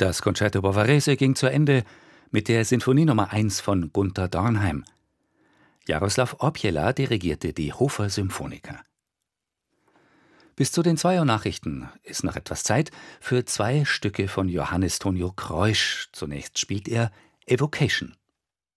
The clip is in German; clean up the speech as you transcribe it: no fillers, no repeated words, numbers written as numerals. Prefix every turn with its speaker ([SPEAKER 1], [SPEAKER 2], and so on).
[SPEAKER 1] Das Concerto Bavarese ging zu Ende mit der Sinfonie Nummer 1 von Gunther Dornheim. Jaroslav Opjela dirigierte die Hofer Symphoniker. Bis zu den 2 Uhr Nachrichten ist noch etwas Zeit für 2 Stücke von Johannes Tonio Kreusch. Zunächst spielt er Evocation.